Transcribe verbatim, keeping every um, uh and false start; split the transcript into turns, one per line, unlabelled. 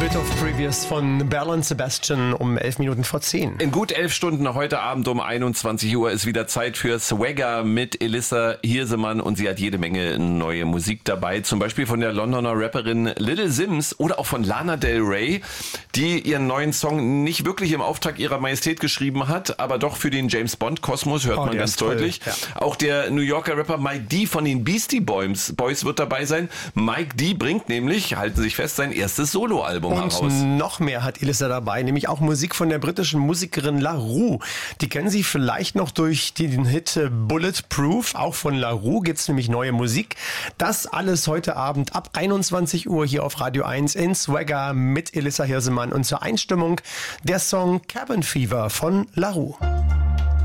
Bit of Previous von Belle und Sebastian um elf Minuten vor zehn.
In gut elf Stunden heute Abend um einundzwanzig Uhr ist wieder Zeit für Swagger mit Elissa Hirsemann und sie hat jede Menge neue Musik dabei, zum Beispiel von der Londoner Rapperin Little Simz oder auch von Lana Del Rey, die ihren neuen Song nicht wirklich im Auftrag ihrer Majestät geschrieben hat, aber doch für den James Bond Kosmos, hört
oh,
man ganz deutlich. Ja. Auch der New Yorker Rapper Mike D von den Beastie Boys, Boys wird dabei sein. Mike D bringt nämlich, halten Sie sich fest, sein erstes Soloalbum
und
heraus.
Noch mehr hat Elissa dabei, nämlich auch Musik von der britischen Musikerin La Roux. Die kennen Sie vielleicht noch durch den Hit Bulletproof. Auch von La Roux gibt's nämlich neue Musik. Das alles heute Abend ab einundzwanzig Uhr hier auf Radio eins in Swagger mit Elissa Hirsemann. Und zur Einstimmung der Song Cabin Fever von La Roux.